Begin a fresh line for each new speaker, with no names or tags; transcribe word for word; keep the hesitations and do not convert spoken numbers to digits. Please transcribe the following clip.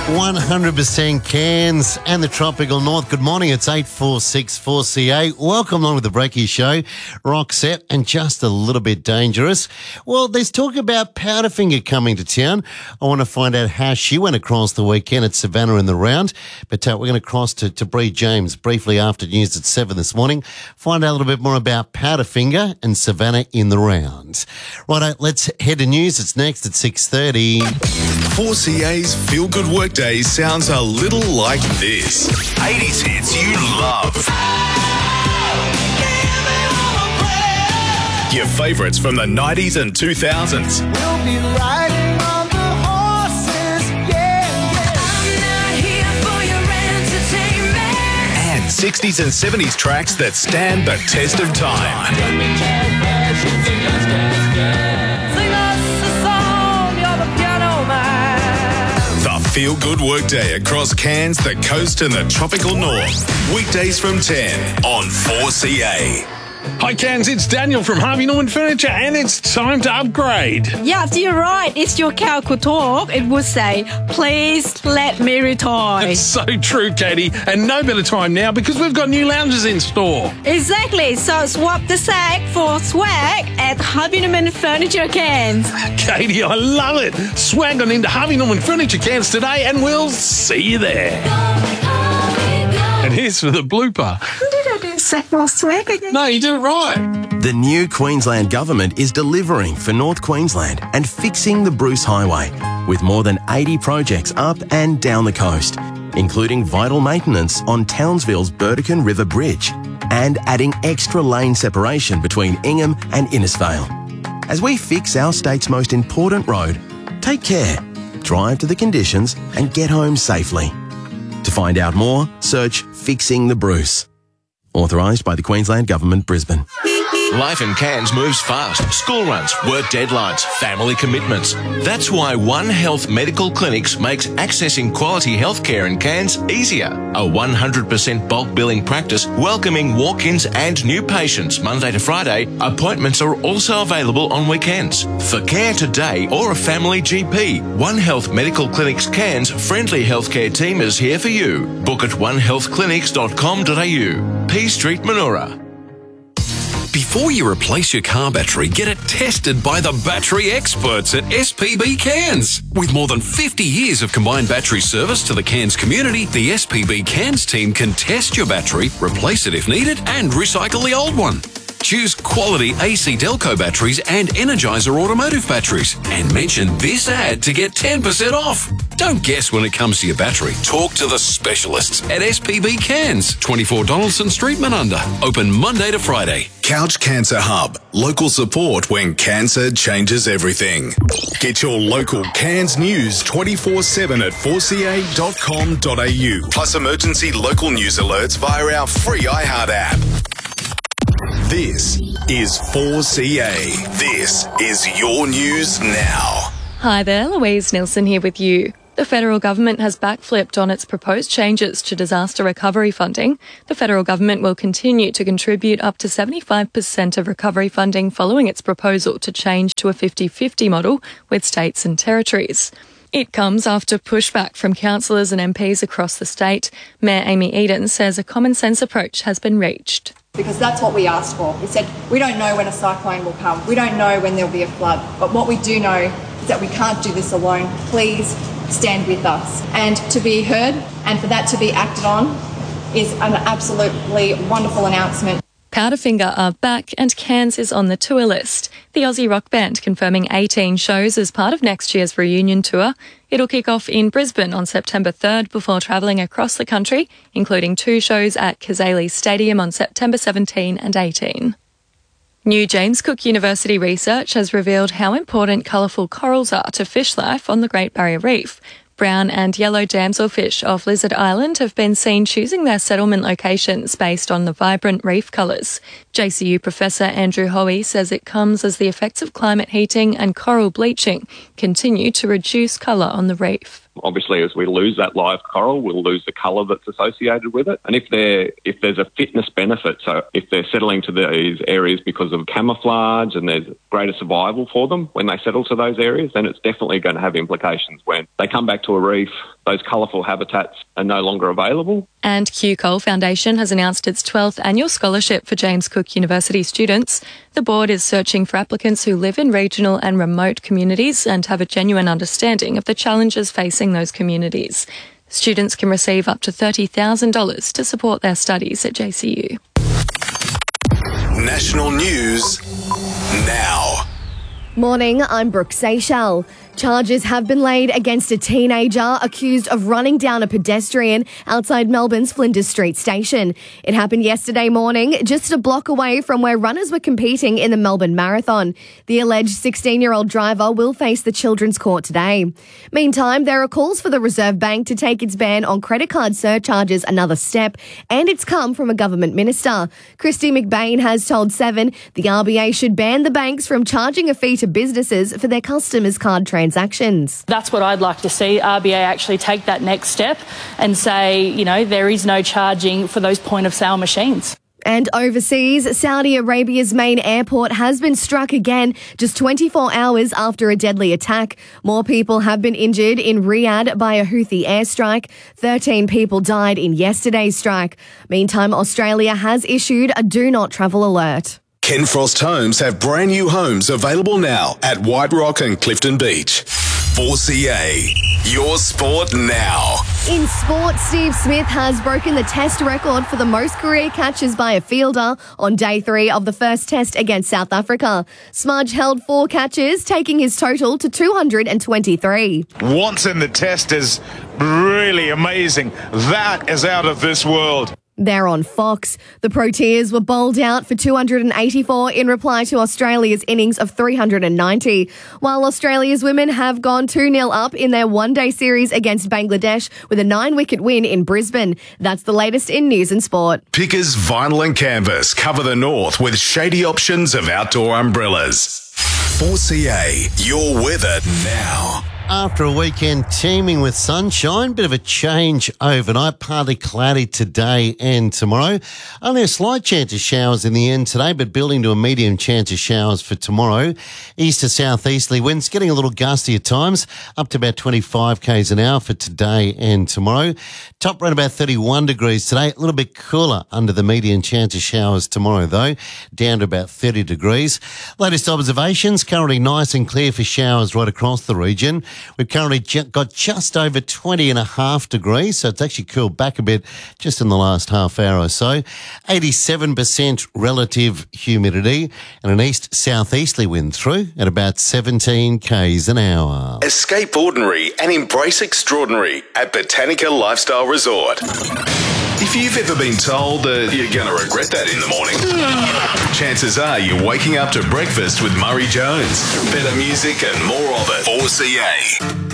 one hundred percent Cairns and the tropical north. Good morning, it's eight four six four C A. Welcome along with the Breaky Show. Rock set and just a little bit dangerous. Well, there's talk about Powderfinger coming to town. I want to find out how she went across the weekend at Savannah in the round. But uh, we're going to cross to, to Bree James briefly after news at seven this morning. Find out a little bit more about Powderfinger and Savannah in the round. Righto, let's head to news. It's next at six thirty.
four C A's Feel Good Workday sounds a little like this. eighties hits you love. Your favourites from the nineties and two thousands.
We'll be riding on the horses, yeah, yeah. I'm not here for your entertainment.
And sixties and seventies tracks that stand the test of time.
Sing us a song, you're the piano man.
The Feel Good Workday across Cairns, the coast and the tropical north. Weekdays from ten on four C A.
Hi Cairns, it's Daniel from Harvey Norman Furniture and it's time to upgrade.
Yes, you're right. It's your cow could talk. It would say, please let me retire.
It's so true, Katie, and no better time now because we've got new lounges in store.
Exactly. So swap the sack for swag at Harvey Norman Furniture Cairns.
Katie, I love it. Swag on into Harvey Norman Furniture Cairns today and we'll see you there. And here's for the blooper.
Did I do sack more swag again?
No, you did it right.
The new Queensland Government is delivering for North Queensland and fixing the Bruce Highway with more than eighty projects up and down the coast, including vital maintenance on Townsville's Burdekin River Bridge and adding extra lane separation between Ingham and Innisfail. As we fix our state's most important road, take care, drive to the conditions and get home safely. To find out more, search Fixing the Bruce. Authorised by the Queensland Government, Brisbane.
Life in Cairns moves fast. School runs, work deadlines, family commitments. That's why One Health Medical Clinics makes accessing quality healthcare in Cairns easier. A one hundred percent bulk billing practice welcoming walk-ins and new patients Monday to Friday. Appointments are also available on weekends. For care today or a family G P, One Health Medical Clinics Cairns friendly healthcare team is here for you. Book at one health clinics dot com dot a u. P Street, Manoora.
Before you replace your car battery, get it tested by the battery experts at S P B Cairns. With more than fifty years of combined battery service to the Cairns community, the S P B Cairns team can test your battery, replace it if needed, and recycle the old one. Choose quality A C Delco batteries and Energizer automotive batteries. And mention this ad to get ten percent off. Don't guess when it comes to your battery. Talk to the specialists at S P B Cairns, twenty-four Donaldson Street, Manunda. Open Monday to Friday.
Couch Cancer Hub. Local support when cancer changes everything. Get your local Cairns news twenty-four seven at four c a dot com dot a u. Plus emergency local news alerts via our free iHeart app. This is four C A. This is your news now.
Hi there, Louise Nilsson here with you. The federal government has backflipped on its proposed changes to disaster recovery funding. The federal government will continue to contribute up to seventy-five percent of recovery funding following its proposal to change to a fifty-fifty model with states and territories. It comes after pushback from councillors and M Ps across the state. Mayor Amy Eden says a common sense approach has been reached.
Because that's what we asked for. We said, we don't know when a cyclone will come. We don't know when there'll be a flood. But what we do know is that we can't do this alone. Please stand with us. And to be heard and for that to be acted on is an absolutely wonderful announcement.
Powderfinger are back and Cairns is on the tour list. The Aussie rock band confirming eighteen shows as part of next year's reunion tour. It'll kick off in Brisbane on September third before travelling across the country, including two shows at Kazali Stadium on September seventeenth and eighteenth. New James Cook University research has revealed how important colourful corals are to fish life on the Great Barrier Reef. Brown and yellow damselfish off Lizard Island have been seen choosing their settlement locations based on the vibrant reef colours. J C U Professor Andrew Hoey says it comes as the effects of climate heating and coral bleaching continue to reduce colour on the reef.
Obviously, as we lose that live coral, we'll lose the colour that's associated with it. And if there, if there's a fitness benefit, so if they're settling to these areas because of camouflage and there's greater survival for them when they settle to those areas, then it's definitely going to have implications when they come back to a reef. those colourful habitats are no longer available.
And Q Cole Foundation has announced its twelfth annual scholarship for James Cook University students. The board is searching for applicants who live in regional and remote communities and have a genuine understanding of the challenges facing those communities. Students can receive up to thirty thousand dollars to support their studies at J C U.
National news now.
Morning, I'm Brooke Seychelles. Charges have been laid against a teenager accused of running down a pedestrian outside Melbourne's Flinders Street station. It happened yesterday morning, just a block away from where runners were competing in the Melbourne Marathon. The alleged sixteen-year-old driver will face the Children's Court today. Meantime, there are calls for the Reserve Bank to take its ban on credit card surcharges another step, and it's come from a government minister. Christy McBain has told Seven the R B A should ban the banks from charging a fee to businesses for their customers' card transactions.
That's what I'd like to see, R B A actually take that next step and say, you know, there is no charging for those point-of-sale machines.
And overseas, Saudi Arabia's main airport has been struck again just twenty-four hours after a deadly attack. More people have been injured in Riyadh by a Houthi airstrike. thirteen people died in yesterday's strike. Meantime, Australia has issued a do not travel alert.
Ken Frost Homes have brand new homes available now at White Rock and Clifton Beach. four C A, your sport now.
In sport, Steve Smith has broken the test record for the most career catches by a fielder on day three of the first test against South Africa. Smudge held four catches, taking his total to two hundred twenty-three.
Once in the test is really amazing. That is out of this world.
They're on Fox. The Proteas were bowled out for two hundred eighty-four in reply to Australia's innings of three hundred ninety, while Australia's women have gone two nil up in their one-day series against Bangladesh with a nine-wicket win in Brisbane. That's the latest in news and sport.
Pickers Vinyl and Canvas cover the north with shady options of outdoor umbrellas. four C A, your weather now.
After a weekend teeming with sunshine, bit of a change overnight, partly cloudy today and tomorrow. Only a slight chance of showers in the end today, but building to a medium chance of showers for tomorrow. East to southeasterly winds, getting a little gusty at times, up to about twenty-five kays an hour for today and tomorrow. Top around about thirty-one degrees today, a little bit cooler under the median chance of showers tomorrow though, down to about thirty degrees. Latest observations, currently nice and clear for showers right across the region. We've currently got just over twenty and a half degrees, so it's actually cooled back a bit just in the last half hour or so. eighty-seven percent relative humidity and an east-southeasterly wind through at about seventeen kays an hour.
Escape ordinary and embrace extraordinary at Botanica Lifestyle Resort. If you've ever been told that you're going to regret that in the morning, chances are you're waking up to breakfast with Murray Jones. Better music and more of it. four C A.